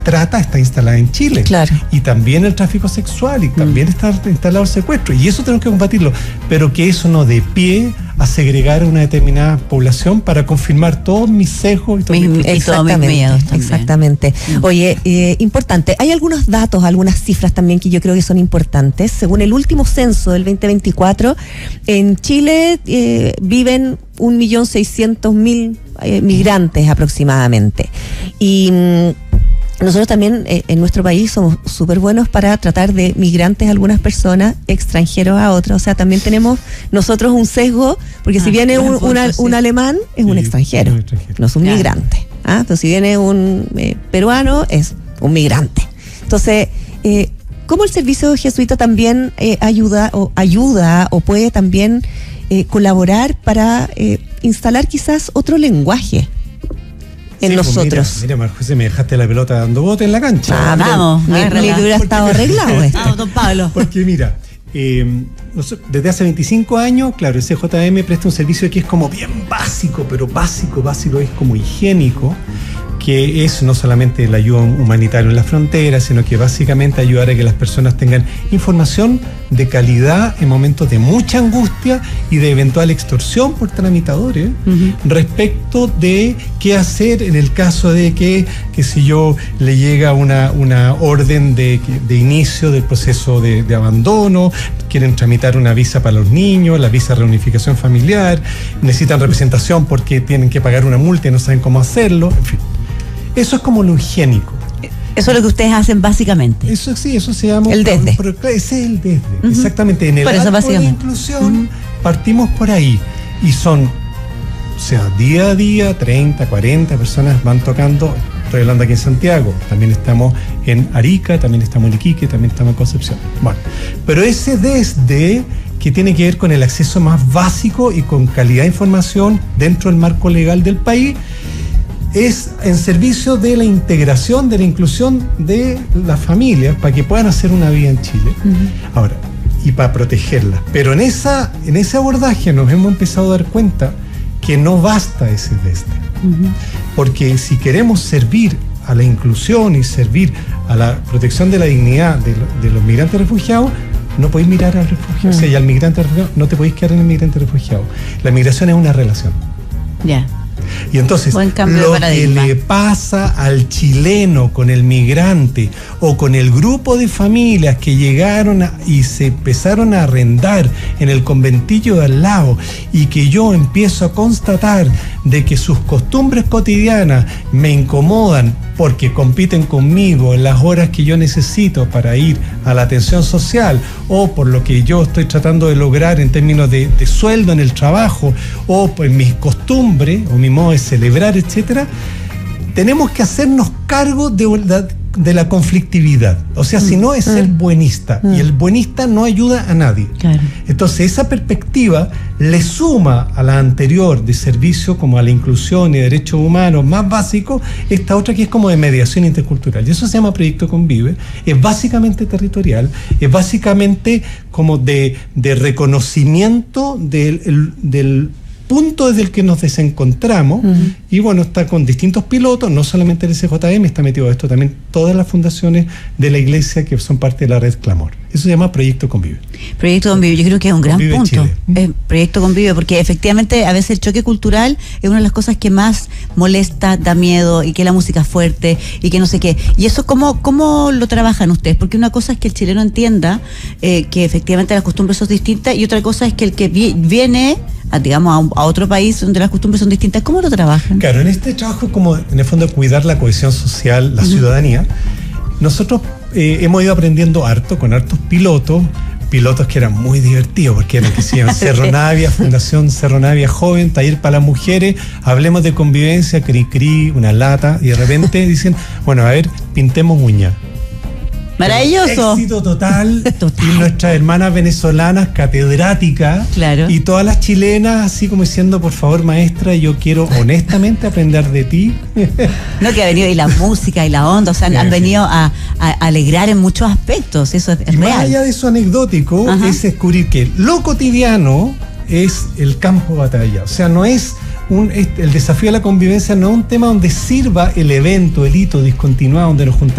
trata está instalada en Chile. Claro. Y también el tráfico sexual, y también está instalado el secuestro. Y eso tenemos que combatirlo. Pero que eso no dé pie a segregar a una determinada población para confirmar todos mis sesgos y todos mis miedos. Exactamente. Oye, importante. Hay algunos datos, algunas cifras también que yo creo que son importantes. Según el último censo del 2024, en Chile viven 1.600.000 migrantes aproximadamente. Y nosotros también en nuestro país somos súper buenos para tratar de migrantes a algunas personas, extranjeros a otras. O sea, también tenemos nosotros un sesgo, porque si viene un alemán, es un extranjero, no es un migrante. Pero si viene un peruano, es un migrante. Entonces, ¿cómo el servicio jesuita también ayuda o puede también colaborar para instalar quizás otro lenguaje en nosotros? Pues mira, María José, me dejaste la pelota dando bote en la cancha. Vamos, ni hubiera estado arreglado esto. Don Pablo. Porque mira, desde hace 25 años, claro, el CJM presta un servicio que es como bien básico, pero básico es como higiénico, que es no solamente la ayuda humanitaria en la frontera, sino que básicamente ayudar a que las personas tengan información de calidad en momentos de mucha angustia y de eventual extorsión por tramitadores, respecto de qué hacer en el caso de que si yo le llega una orden de inicio del proceso de abandono, quieren tramitar una visa para los niños, la visa de reunificación familiar, necesitan representación porque tienen que pagar una multa y no saben cómo hacerlo, en fin. Eso es como lo higiénico. Eso es lo que ustedes hacen básicamente. Eso sí, eso se llama... El desde. Ese es el desde, exactamente. En el acto de inclusión partimos por ahí. Y son, o sea, día a día, 30, 40 personas van tocando. Estoy hablando aquí en Santiago. También estamos en Arica, también estamos en Iquique, también estamos en Concepción. Bueno, pero ese desde que tiene que ver con el acceso más básico y con calidad de información dentro del marco legal del país, es en servicio de la integración, de la inclusión de las familias para que puedan hacer una vida en Chile. Ahora, y para protegerlas. Pero en ese abordaje nos hemos empezado a dar cuenta que no basta ese desde. Porque si queremos servir a la inclusión y servir a la protección de la dignidad de los migrantes refugiados, no podéis mirar al refugiado. O sea, y al migrante refugiado no te podéis quedar en el migrante refugiado. La migración es una relación. Ya. Y entonces, lo que le pasa al chileno con el migrante o con el grupo de familias que llegaron y se empezaron a arrendar en el conventillo de al lado, y que yo empiezo a constatar de que sus costumbres cotidianas me incomodan porque compiten conmigo en las horas que yo necesito para ir a la atención social, o por lo que yo estoy tratando de lograr en términos de sueldo en el trabajo, o por mis costumbres o mi modo de celebrar, etcétera, tenemos que hacernos cargo de la conflictividad. O sea, si no es ser buenista, y el buenista no ayuda a nadie. Claro. Entonces, esa perspectiva le suma a la anterior de servicio como a la inclusión y derechos humanos más básicos, esta otra que es como de mediación intercultural. Y eso se llama Proyecto Convive. Es básicamente territorial, es básicamente como de reconocimiento del punto desde el que nos desencontramos, y bueno, está con distintos pilotos, no solamente el SJM está metido a esto, también todas las fundaciones de la iglesia que son parte de la red Clamor. Eso se llama Proyecto Convive. Proyecto Convive, yo creo que es un gran Convive punto. Proyecto Convive, porque efectivamente a veces el choque cultural es una de las cosas que más molesta, da miedo, y que la música es fuerte, y que no sé qué. Y eso, ¿cómo lo trabajan ustedes? Porque una cosa es que el chileno entienda que efectivamente las costumbres son distintas, y otra cosa es que el que viene digamos, a otro país donde las costumbres son distintas. ¿Cómo lo trabajan? Claro, en este trabajo es como, en el fondo, cuidar la cohesión social, la ciudadanía. Nosotros hemos ido aprendiendo harto con hartos pilotos que eran muy divertidos, porque eran que se llaman Cerro Navia, Fundación Cerro Navia Joven, Taller para las Mujeres, hablemos de convivencia, cri, una lata, y de repente dicen, bueno, a ver, pintemos uñas. Maravilloso. Éxito total. Y nuestras hermanas venezolanas catedráticas, claro, y todas las chilenas así como diciendo, por favor, maestra, yo quiero honestamente aprender de ti. No, que ha venido, y la música y la onda, o sea, han venido a alegrar en muchos aspectos, eso es real. Más allá de eso anecdótico, es descubrir que lo cotidiano es el campo de batalla, o sea, no es el desafío de la convivencia no es un tema donde sirva el evento, el hito discontinuado, donde nos juntamos